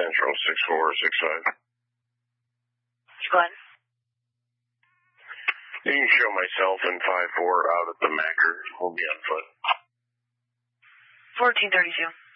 Central 6465. Go ahead. You can show myself and 5-4 out at the Macker. We'll be on foot. 1432.